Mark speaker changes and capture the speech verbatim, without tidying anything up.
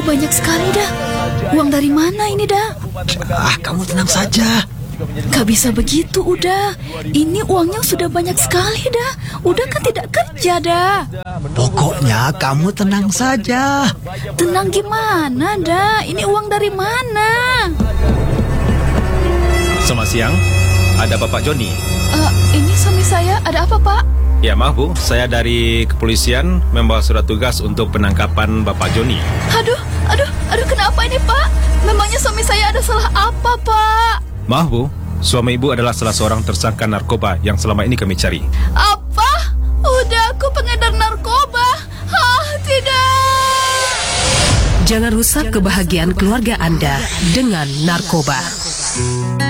Speaker 1: Oh, banyak sekali dah. Uang dari mana ini dah?
Speaker 2: Ah, kamu tenang saja.
Speaker 1: Gak bisa begitu udah. Ini uangnya sudah banyak sekali dah. Udah kan tidak kerja dah.
Speaker 2: Pokoknya kamu tenang saja.
Speaker 1: Tenang gimana dah? Ini uang dari mana?
Speaker 3: Selamat siang. Ada Bapak Joni.
Speaker 1: Uh, ini suami saya. Ada apa, Pak?
Speaker 3: Ya, maaf Bu, saya dari kepolisian membawa surat tugas untuk penangkapan Bapak Joni.
Speaker 1: Aduh, aduh, aduh, kenapa ini, Pak? Memangnya suami saya ada salah apa, Pak?
Speaker 3: Maaf Bu, suami Ibu adalah salah seorang tersangka narkoba yang selama ini kami cari.
Speaker 1: Apa? Udah aku pengedar narkoba? Ah, tidak!
Speaker 4: Jangan rusak kebahagiaan keluarga Anda dengan narkoba.